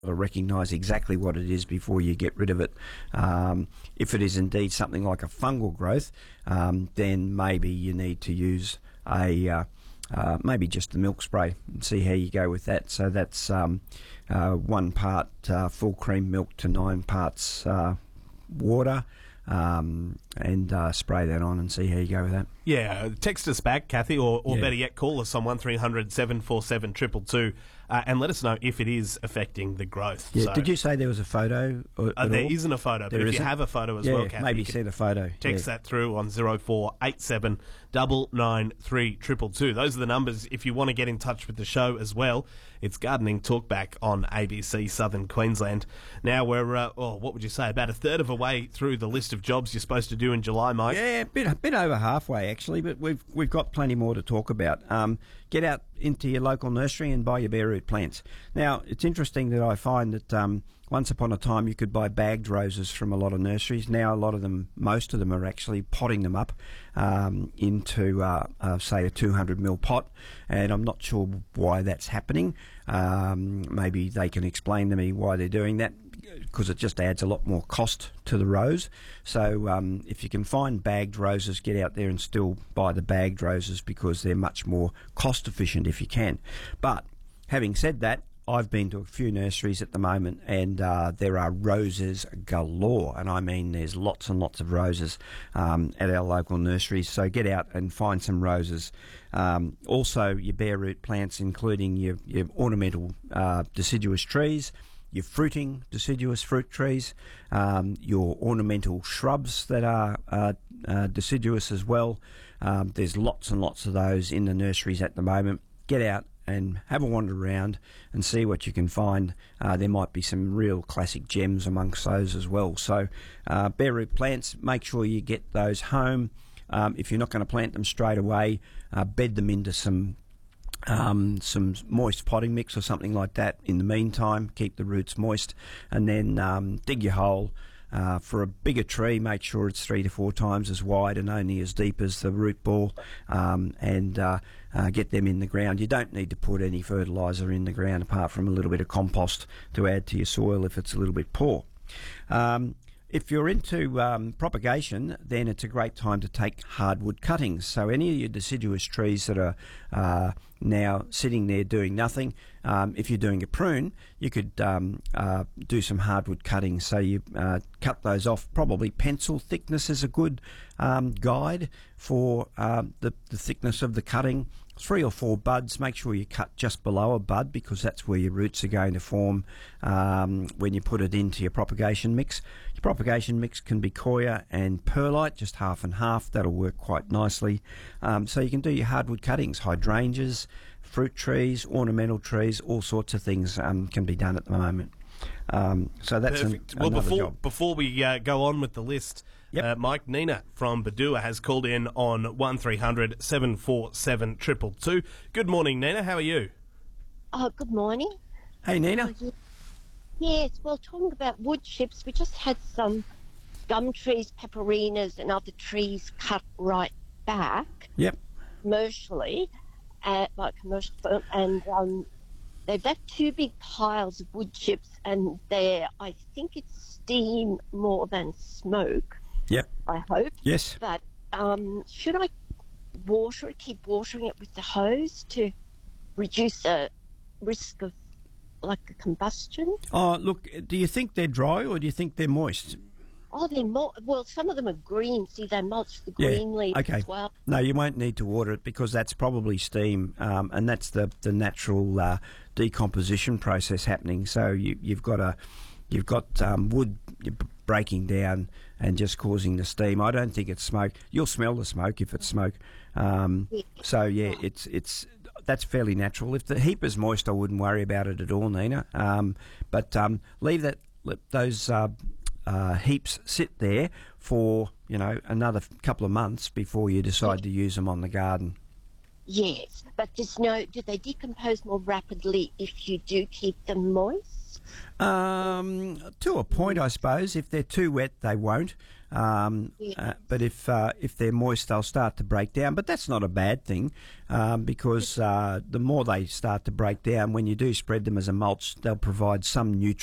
to recognise exactly what it is before you get rid of it. If it is indeed something like a fungal growth, then maybe you need to use maybe just the milk spray and see how you go with that. So that's 1 part full cream milk to 9 parts water, and spray that on and see how you go with that. Yeah, text us back, Kathy, or better yet, call us on 1300 747 222 and let us know if it is affecting the growth. Yeah, so, did you say there was a photo? There isn't a photo, but if you have a photo as well, Kathy, maybe send a photo. Text that through on 0487 993 222. Those are the numbers if you want to get in touch with the show as well. It's Gardening Talkback on ABC Southern Queensland. Now we're, what would you say, about a third of a way through the list of jobs you're supposed to do in July, Mike? Yeah, a bit over halfway actually, but we've got plenty more to talk about. Get out into your local nursery and buy your bare root plants. Now, it's interesting that I find that once upon a time you could buy bagged roses from a lot of nurseries. Now, most of them are actually potting them up into, say, a 200ml pot, and I'm not sure why that's happening. Maybe they can explain to me why they're doing that, because it just adds a lot more cost to the rose. So if you can find bagged roses, get out there and still buy the bagged roses, because they're much more cost efficient if you can. But having said that, I've been to a few nurseries at the moment, and there are roses galore, and I mean there's lots and lots of roses at our local nurseries. So get out and find some roses. Also your bare root plants, including your ornamental deciduous trees, your fruiting deciduous fruit trees, your ornamental shrubs that are deciduous as well. There's lots and lots of those in the nurseries at the moment. Get out and have a wander around and see what you can find. There might be some real classic gems amongst those as well. So bare root plants, make sure you get those home. If you're not going to plant them straight away, bed them into some moist potting mix or something like that. In the meantime, keep the roots moist, and then dig your hole. For a bigger tree, make sure it's 3 to 4 times as wide and only as deep as the root ball, and get them in the ground. You don't need to put any fertiliser in the ground apart from a little bit of compost to add to your soil if it's a little bit poor. If you're into propagation, then it's a great time to take hardwood cuttings. So any of your deciduous trees that are now sitting there doing nothing, if you're doing a prune, you could do some hardwood cuttings. So you cut those off. Probably pencil thickness is a good guide for the thickness of the cutting. 3 or 4 buds. Make sure you cut just below a bud, because that's where your roots are going to form when you put it into your propagation mix. Your propagation mix can be coir and perlite, just half and half. That'll work quite nicely. So you can do your hardwood cuttings, hydrangeas, fruit trees, ornamental trees, all sorts of things can be done at the moment. So that's perfect. another job. Before we go on with the list, Yep. Mike, Nina from Badua has called in on 1300 747 222. Good morning, Nina. How are you? Oh, good morning. Hey, Nina. Yes, well, talking about wood chips, we just had some gum trees, pepperinas and other trees cut right back Yep. commercially, by commercial firm, and they've left 2 big piles of wood chips, and I think it's steam more than smoke. Yep. I hope. Yes. But should I keep watering it with the hose to reduce the risk of like a combustion? Oh, look, do you think they're dry or do you think they're moist? Oh, well, some of them are green. See, they mulch the green leaves as well. No, you won't need to water it, because that's probably steam, and that's the natural decomposition process happening. So you've got wood breaking down and just causing the steam. I don't think it's smoke. You'll smell the smoke if it's smoke. So yeah, it's that's fairly natural. If the heap is moist, I wouldn't worry about it at all, Nina. But leave those heaps sit there for another couple of months before you decide to use them on the garden. Yes, but do they decompose more rapidly if you do keep them moist? To a point, I suppose. If they're too wet, they won't. But if they're moist, they'll start to break down. But that's not a bad thing, because the more they start to break down, when you do spread them as a mulch, they'll provide some nutrients